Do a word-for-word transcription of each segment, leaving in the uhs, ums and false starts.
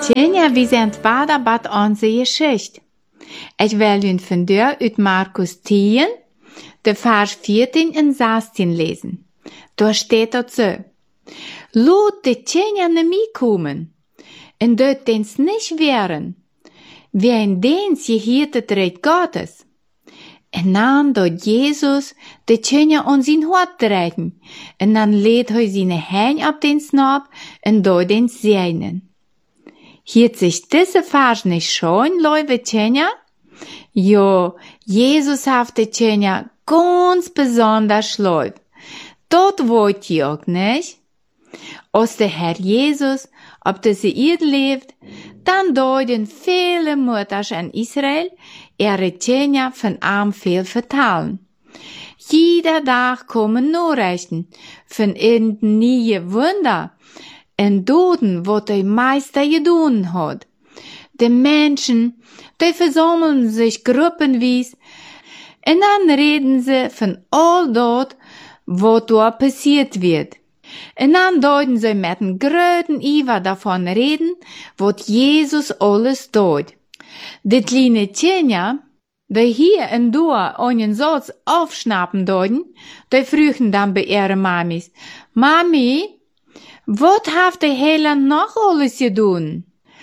Tjenja, vi zijn vader bad onze geschicht. Ik wil u vandaag uit Markus tien, de vers veertien en zestien lezen. Daar steht dat zo. Laat de tjenja naar mij komen, en dat dens niet weren. Wie een dens je hier het recht Gottes. En dan doet Jezus de tjenja aan zijn hart trekken, en dan leed hij zijn hand op den snap en doet den zegnen. Hielt sich diese Vers nicht schon, liebe Tjenja? Jo, Jesus hat die Tjenja ganz besonders lieb. Dort wollt ihr auch nicht. Als der Herr Jesus auf dieser Erde lebt, dann deuten viele Mütter in Israel ihre Tjenja von ihm viel vertalen. Jeder Tag kommen Nachrichten von irgendeinem neuen Wunder, en doden wat de Meister gedaan hat. De Menschen, die versammeln sich gruppenweise, en dann reden sie von all dort, wat dort passiert wird. En dann deuten sie mit dem gröten Iver davon reden, wat Jesus alles tut. De kleine Tjenja, die hier en daar einen Satz aufschnappen deuten, die frügen dann bei ihren Mamis, Mami, wat heeft de Heiland nog alles gedaan?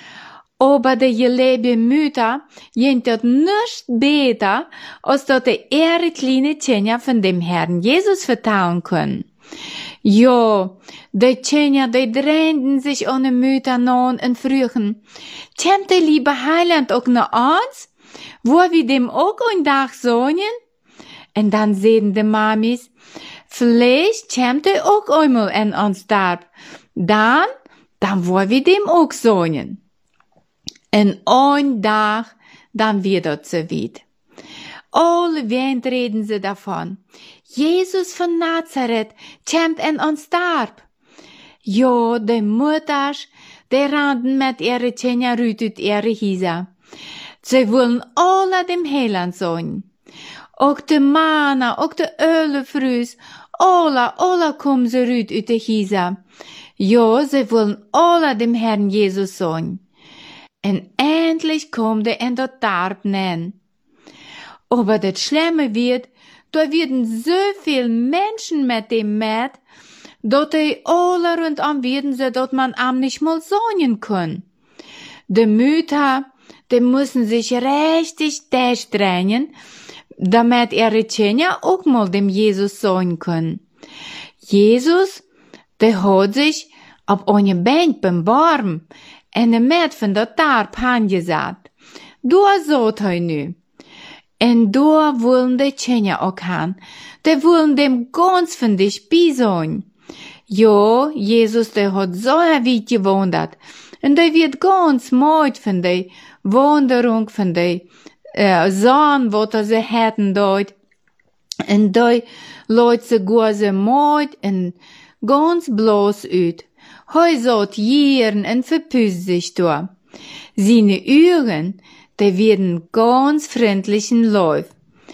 Aber de geliebte Mütter jent het nicht beter, als dat de ihre kleine Tjenja von dem Herrn Jesus vertrauen können. Ja, de Tjenja, die drehten sich ohne Mütter nan und frügen, kämt de liebe Heiland auch nach uns, wo wir dem auch ein Tag songen? Und dann sehen de Mamis, vielleicht kämt er auch einmal in uns Darb. Dann, dann wollen wir dem auch songen. En ein Tag, dann wird das so weit. Alle Wind reden sie davon. Jesus von Nazareth kämt in uns Darb. Ja, die Mütter, die rannten mit ihre Tjenja rüt ihre Hisa. Sie wollen alle dem Heiland songen. Auch de Mana, auch de Ölefrüs, alle, alle kommen sie rüt uit de Hisa. Ja, sie wollen alle dem Herrn Jesus sagen. Und endlich kommt er in das Darb nennen. Aber das Schlimme wird, da werden so viele Menschen mit dem mit, dass die alle rundum werden sie, dass man am nicht mal sagen kann. Die Mütter, die müssen sich richtig durchdrängen, damit ihre Tjenja auch mal dem Jesus sagen können. Jesus, der hat sich auf eine Bank beim Baum en de met van dat Darb angesagt. Da sagt er nu. En da wollen die Tjenja auch han. Die wollen dem ganz von dich beisein. Ja, Jesus, der hat so weit gewandert. Und der wird ganz müde von der Wanderung, von der äh, Sonne, wo er sie hätten dort. Und die Leute gehen so müde und ganz bloß uit. Hij zat jieren en verpüst sich da. Seine Uhren, die werden ganz freundlichen Lauf.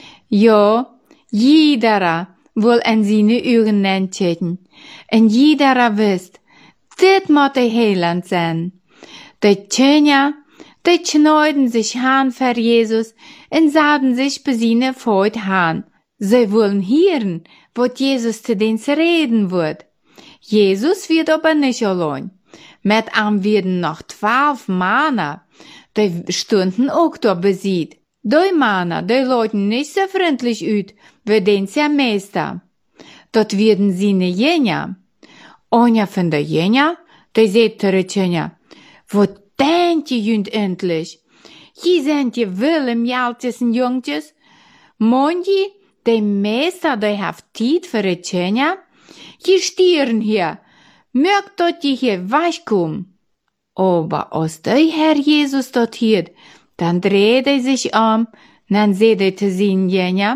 Ja, jeder will an seine Uhren entscheiden. Und jeder wisst, dit moet de Heiland sein. Die Tjenja, die schneiden sich an für Jesus und sagen sich bei seine Freud an. Sie wollen hören, was Jesus zu denen reden wird. Jesus wird aber nicht allein. Mit ihm werden noch zwölf Männer, die Stunden auch da besiegt. Die Männer, die leuten nicht so freundlich uit, wie den der Meister. Dort werden sie ne Jenja. Einer von der Jenja, die sagt der Tjenja, wo denkt ihr jünd endlich? Hier sind die Willem jaltesen Jungjes. Meint ihr, der Meister, der hat Zeit für die Tjenja? Die stieren hier, mögt dort die hier weichkommen. Aber als der Herr Jesus dort hielt, dann dreht er sich um, dann seht er zu sehen, Jenja,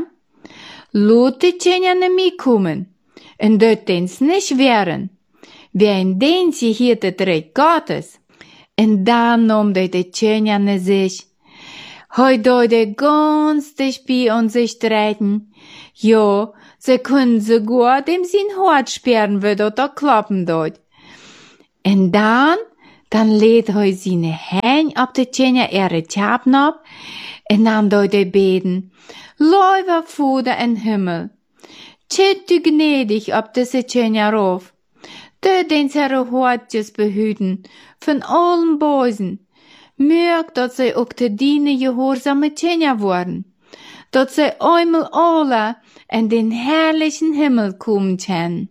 lot die Tjenja ne mich kommen, und dort den's nicht wären, wie ein den sie hier das Recht Gottes. Und dann nahm der die Tjenja ne sich, heu dort er ganz dicht bei uns sich treten, ja, sie können sogar dem sein Hort sperren, wie dort da klappen dort. Und dann, dan leed hij zijn hand op de tjenja ere tjapnop, en dan doet hij beden, Lieve Vader in Himmel, zet u gnädig op deze tjenja rauf, du den ihre Hortjes behüten, von allen Bösen, mög, dat zij ook te dienen gehoorzame tjenja worden, dat zij einmal alle in den herrlichen Himmel kommen können.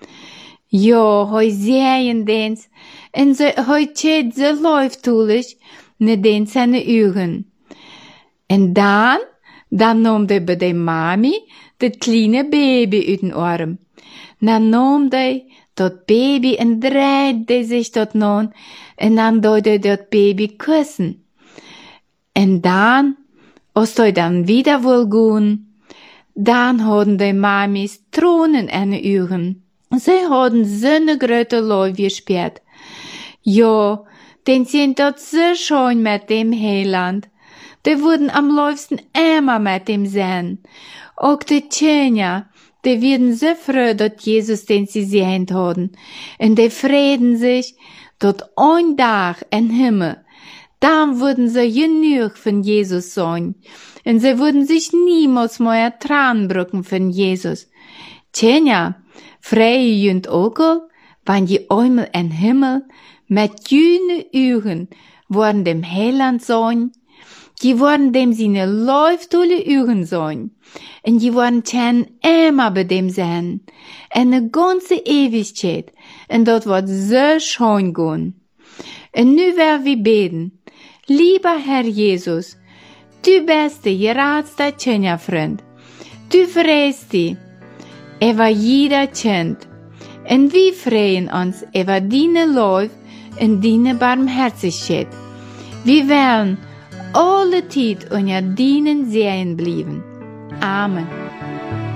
Ja, hij zeien dens, en ze, hij tjet ze leuftulig, ne den seine Ugen. En dan, dan nam de bij de mami, de kleine baby uit den arm. Dan nam de dat baby en draaide zich dat non, en dan deed hij dat baby kussen. En dan, als hij dan wieder wil gaan, dan hadden de mamies Tränen in de Augen. Ze hadden zo'n grote Love gespeeld. Ja, den sind dat so schön mit dem Heiland. Die wurden am liebsten immer mit dem sein. Auch die Tjenja, die werden so froh, dat Jesus den sie sehend hadden. Und die freden sich, dat ein Tag in Himmel, dann würden sie genug von Jesus sein. Und sie würden sich niemals mehr Tränen brücken von Jesus. Tjenja, freie jünd ook, wann je einmal in Himmel mit jüne Augen worden dem Heiland sein, die worden dem seine leuftolle Augen sein, und die worden ten immer bei dem sein, eine ganze Ewigkeit, und dort wird so schön gehen. Und nu wer wir beten, lieber Herr Jesus, du bist der geradste Tjenja-Freund, du freust dich, über jeder Kind, und wir freuen uns über deine Liebe und deine Barmherzigkeit. Wir wollen alle Zeit unter deinen Sehen bleiben. Amen.